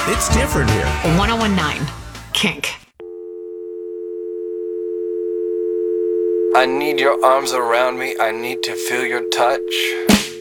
It's different here. 1019 Kink. I need your arms around me. I need to feel your touch.